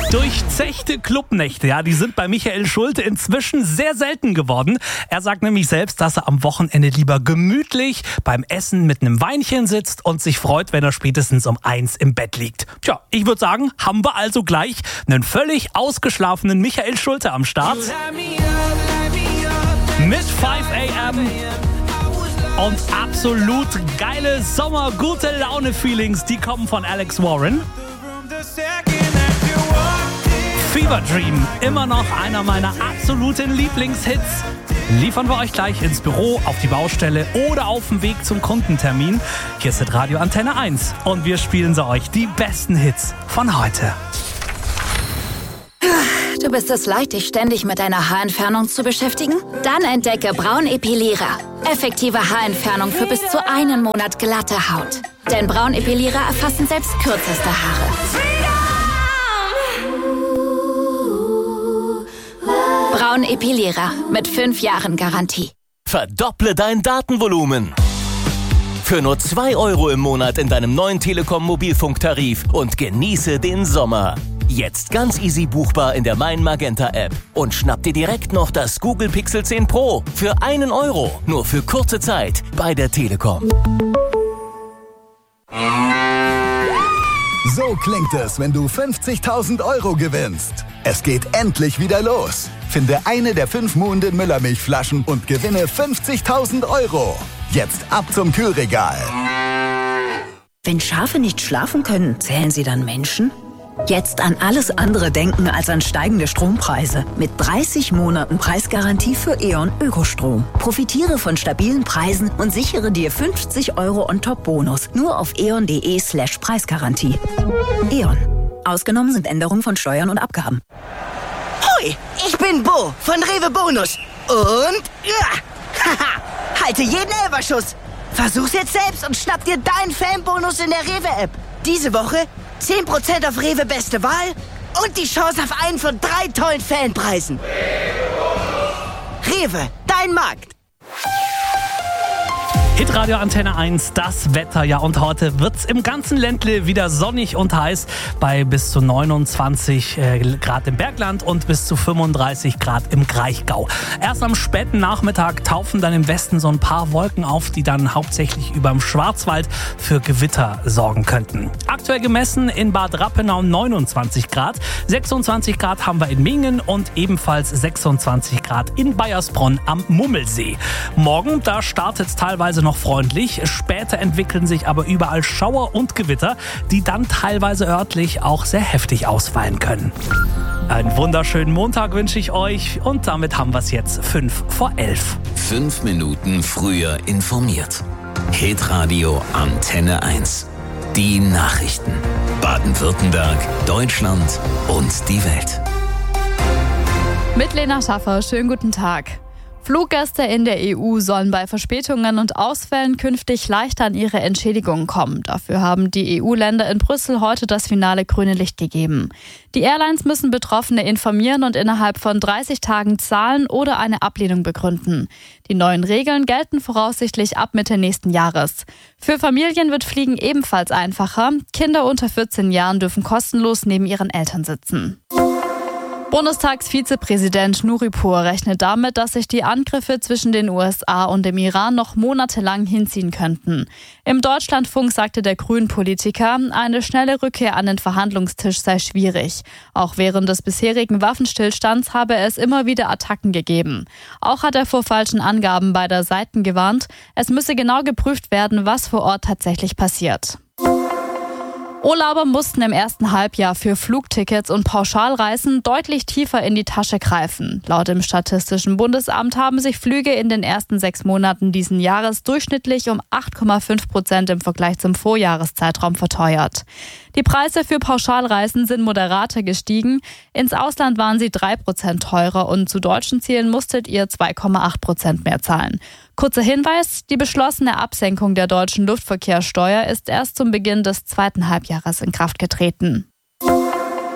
Durchzechte Clubnächte, ja, die sind bei Michael Schulte inzwischen sehr selten geworden. Er sagt nämlich selbst, dass er am Wochenende lieber gemütlich beim Essen mit einem Weinchen sitzt und sich freut, wenn er spätestens um 1 im Bett liegt. Tja, ich würde sagen, haben wir also gleich einen völlig ausgeschlafenen Michael Schulte am Start. Mit 5 a.m. und absolut geile Sommer-Gute-Laune-Feelings, die kommen von Alex Warren. Fever Dream, immer noch einer meiner absoluten Lieblingshits. Liefern wir euch gleich ins Büro, auf die Baustelle oder auf dem Weg zum Kundentermin. Hier ist Radio Antenne 1 und wir spielen sie euch die besten Hits von heute. Du bist es leid, dich ständig mit deiner Haarentfernung zu beschäftigen? Dann entdecke Braunepilierer. Effektive Haarentfernung für bis zu 1 Monat glatte Haut. Denn Braunepilierer erfassen selbst kürzeste Haare. Braunepilierer mit 5 Jahren Garantie. Verdopple dein Datenvolumen. Für nur 2 € im Monat in deinem neuen Telekom-Mobilfunktarif und genieße den Sommer. Jetzt ganz easy buchbar in der Mein Magenta App. Und schnapp dir direkt noch das Google Pixel 10 Pro für 1 €. Nur für kurze Zeit bei der Telekom. So klingt es, wenn du 50.000 € gewinnst. Es geht endlich wieder los. Finde eine der 5 Muhnden Müllermilchflaschen und gewinne 50.000 €. Jetzt ab zum Kühlregal. Wenn Schafe nicht schlafen können, zählen sie dann Menschen? Jetzt an alles andere denken als an steigende Strompreise. Mit 30 Monaten Preisgarantie für E.ON Ökostrom. Profitiere von stabilen Preisen und sichere dir 50 € on top Bonus. Nur auf eon.de/Preisgarantie. E.ON. Ausgenommen sind Änderungen von Steuern und Abgaben. Hoi, ich bin Bo von Rewe Bonus. Und haha, halte jeden Elferschuss. Versuch's jetzt selbst und schnapp dir deinen Fanbonus in der Rewe-App. Diese Woche 10% auf Rewe Beste Wahl und die Chance auf einen von 3 tollen Fanpreisen. Rewe, dein Markt. Hitradio Antenne 1, das Wetter. Ja, und heute wird's im ganzen Ländle wieder sonnig und heiß bei bis zu 29 Grad im Bergland und bis zu 35 Grad im Kraichgau. Erst am späten Nachmittag taufen dann im Westen so ein paar Wolken auf, die dann hauptsächlich überm Schwarzwald für Gewitter sorgen könnten. Aktuell gemessen in Bad Rappenau 29 Grad, 26 Grad haben wir in Mingen und ebenfalls 26 Grad in Baiersbronn am Mummelsee. Morgen, da startet's teilweise noch freundlich. Später entwickeln sich aber überall Schauer und Gewitter, die dann teilweise örtlich auch sehr heftig ausfallen können. Einen wunderschönen Montag wünsche ich euch und damit haben wir es jetzt 5 vor 11. 5 Minuten früher informiert. Hitradio Antenne 1. Die Nachrichten. Baden-Württemberg, Deutschland und die Welt. Mit Lena Schaffer, schönen guten Tag. Fluggäste in der EU sollen bei Verspätungen und Ausfällen künftig leichter an ihre Entschädigungen kommen. Dafür haben die EU-Länder in Brüssel heute das finale grüne Licht gegeben. Die Airlines müssen Betroffene informieren und innerhalb von 30 Tagen zahlen oder eine Ablehnung begründen. Die neuen Regeln gelten voraussichtlich ab Mitte nächsten Jahres. Für Familien wird Fliegen ebenfalls einfacher. Kinder unter 14 Jahren dürfen kostenlos neben ihren Eltern sitzen. Bundestagsvizepräsident Nuripur rechnet damit, dass sich die Angriffe zwischen den USA und dem Iran noch monatelang hinziehen könnten. Im Deutschlandfunk sagte der Grünen-Politiker, eine schnelle Rückkehr an den Verhandlungstisch sei schwierig. Auch während des bisherigen Waffenstillstands habe es immer wieder Attacken gegeben. Auch hat er vor falschen Angaben beider Seiten gewarnt. Es müsse genau geprüft werden, was vor Ort tatsächlich passiert. Urlauber mussten im ersten Halbjahr für Flugtickets und Pauschalreisen deutlich tiefer in die Tasche greifen. Laut dem Statistischen Bundesamt haben sich Flüge in den ersten 6 Monaten diesen Jahres durchschnittlich um 8,5% im Vergleich zum Vorjahreszeitraum verteuert. Die Preise für Pauschalreisen sind moderater gestiegen. Ins Ausland waren sie 3% teurer und zu deutschen Zielen musstet ihr 2,8% mehr zahlen. Kurzer Hinweis, die beschlossene Absenkung der deutschen Luftverkehrssteuer ist erst zum Beginn des 2. Halbjahres in Kraft getreten.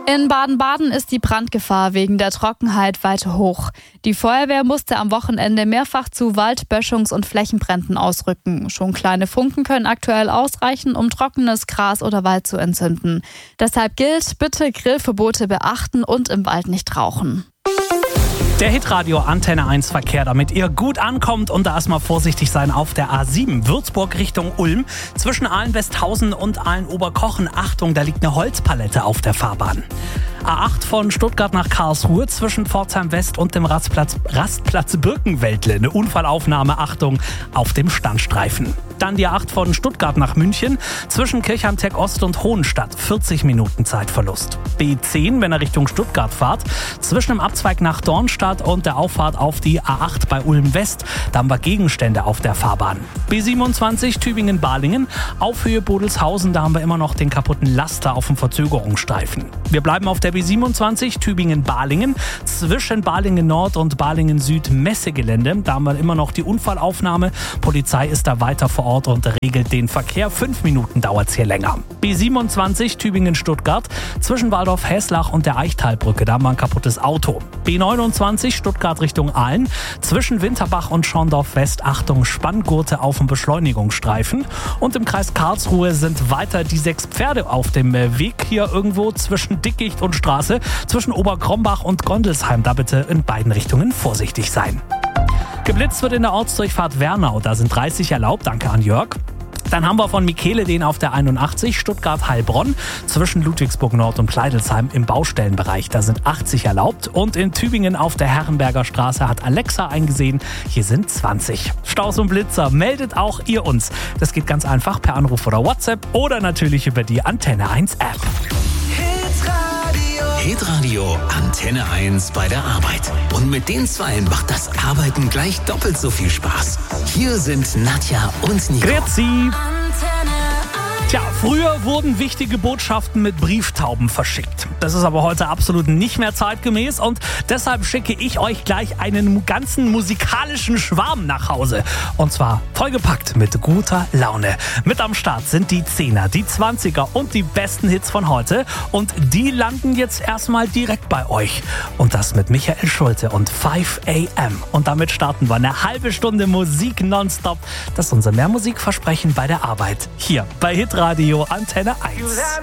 In Baden-Baden ist die Brandgefahr wegen der Trockenheit weiter hoch. Die Feuerwehr musste am Wochenende mehrfach zu Waldböschungs- und Flächenbränden ausrücken. Schon kleine Funken können aktuell ausreichen, um trockenes Gras oder Wald zu entzünden. Deshalb gilt, bitte Grillverbote beachten und im Wald nicht rauchen. Der Hitradio Antenne 1 Verkehr, damit ihr gut ankommt und da erstmal vorsichtig sein auf der A7 Würzburg Richtung Ulm. Zwischen Ahlen-Westhausen und Ahlen-Oberkochen. Achtung, da liegt eine Holzpalette auf der Fahrbahn. A8 von Stuttgart nach Karlsruhe zwischen Pforzheim West und dem Rastplatz Birkenwäldle. Eine Unfallaufnahme, Achtung, auf dem Standstreifen. Dann die A8 von Stuttgart nach München zwischen Kirchheim-Tech Ost und Hohenstadt. 40 Minuten Zeitverlust. B10, wenn ihr Richtung Stuttgart fahrt, zwischen dem Abzweig nach Dornstadt und der Auffahrt auf die A8 bei Ulm West. Da haben wir Gegenstände auf der Fahrbahn. B27 Tübingen-Balingen auf Höhe Bodelshausen. Da haben wir immer noch den kaputten Laster auf dem Verzögerungsstreifen. Wir bleiben auf der B27 Tübingen-Balingen zwischen Balingen Nord und Balingen Süd Messegelände. Da haben wir immer noch die Unfallaufnahme. Polizei ist da weiter vor Ort und regelt den Verkehr. 5 Minuten dauert es hier länger. B27 Tübingen-Stuttgart zwischen Waldorf-Häslach und der Eichtalbrücke. Da haben wir ein kaputtes Auto. B29 Stuttgart Richtung Aalen zwischen Winterbach und Schorndorf-West. Achtung, Spanngurte auf dem Beschleunigungsstreifen. Und im Kreis Karlsruhe sind weiter die 6 Pferde auf dem Weg hier irgendwo zwischen Dickicht und Straße, zwischen Oberkrombach und Gondelsheim. Da bitte in beiden Richtungen vorsichtig sein. Geblitzt wird in der Ortsdurchfahrt Wernau. Da sind 30 erlaubt. Danke an Jörg. Dann haben wir von Michele den auf der 81 Stuttgart-Heilbronn zwischen Ludwigsburg Nord und Kleidelsheim im Baustellenbereich. Da sind 80 erlaubt. Und in Tübingen auf der Herrenberger Straße hat Alexa eingesehen, hier sind 20. Staus und Blitzer, meldet auch ihr uns. Das geht ganz einfach per Anruf oder WhatsApp oder natürlich über die Antenne 1 App. Hitradio Antenne 1 bei der Arbeit. Und mit den Zweien macht das Arbeiten gleich doppelt so viel Spaß. Hier sind Nadja und Nico. Grüezi. Tja, früher wurden wichtige Botschaften mit Brieftauben verschickt. Das ist aber heute absolut nicht mehr zeitgemäß und deshalb schicke ich euch gleich einen ganzen musikalischen Schwarm nach Hause. Und zwar vollgepackt mit guter Laune. Mit am Start sind die 10er, die 20er und die besten Hits von heute. Und die landen jetzt erstmal direkt bei euch. Und das mit Michael Schulte und 5 AM. Und damit starten wir eine halbe Stunde Musik nonstop. Das ist unser Mehrmusikversprechen bei der Arbeit. Hier bei Hitradio Antenne 1.